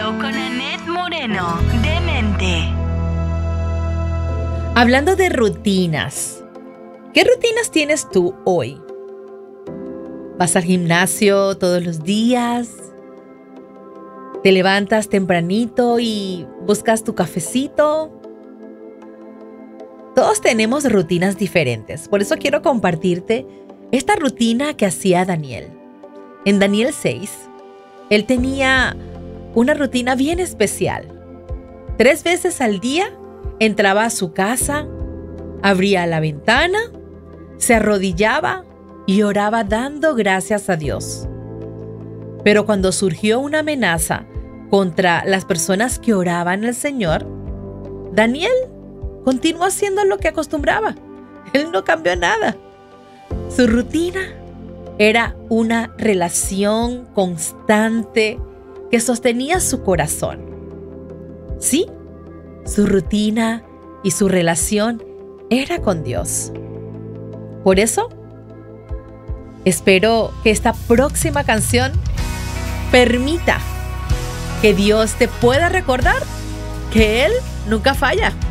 con Annette Moreno, Demente. Hablando de rutinas, ¿qué rutinas tienes tú hoy? ¿Vas al gimnasio todos los días? ¿Te levantas tempranito y buscas tu cafecito? Todos tenemos rutinas diferentes, por eso quiero compartirte esta rutina que hacía Daniel. En Daniel 6, él tenía una rutina bien especial. 3 veces al día entraba a su casa, abría la ventana, se arrodillaba y oraba dando gracias a Dios. Pero cuando surgió una amenaza contra las personas que oraban al Señor, Daniel continuó haciendo lo que acostumbraba. Él no cambió nada. Su rutina era una relación constante que sostenía su corazón. Sí, su rutina y su relación era con Dios. Por eso, espero que esta próxima canción permita que Dios te pueda recordar que Él nunca falla.